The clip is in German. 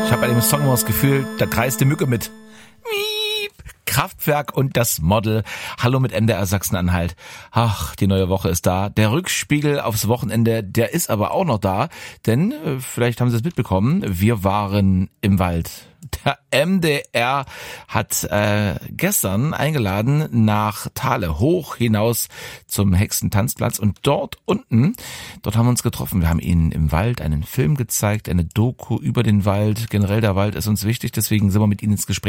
Ich habe bei dem Song immer das Gefühl, da kreist die Mücke mit. Miep. Kraftwerk und das Model. Hallo mit MDR Sachsen-Anhalt. Ach, die neue Woche ist da. Der Rückspiegel aufs Wochenende, der ist aber auch noch da. Denn, vielleicht haben Sie es mitbekommen, wir waren im Wald. Der MDR hat gestern eingeladen nach Thale, hoch hinaus zum Hexentanzplatz. Und dort unten, dort haben wir uns getroffen. Wir haben Ihnen im Wald einen Film gezeigt, eine Doku über den Wald. Generell der Wald ist uns wichtig, deswegen sind wir mit Ihnen ins Gespräch